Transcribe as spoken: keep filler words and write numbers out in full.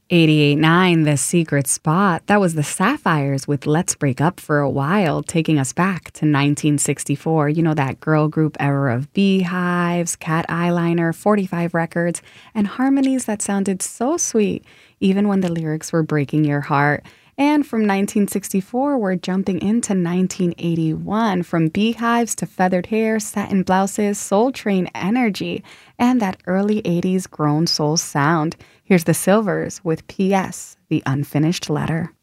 eighty-eight point nine, The Secret Spot. That was the Sapphires with Let's Break Up for a While, taking us back to nineteen sixty-four. You know, that girl group era of beehives, cat eyeliner, forty-five records, and harmonies that sounded so sweet, even when the lyrics were breaking your heart. And from nineteen sixty-four, we're jumping into nineteen eighty-one. From beehives to feathered hair, satin blouses, Soul Train energy, and that early eighties grown soul sound. Here's the Silvers with P S, The Unfinished Letter.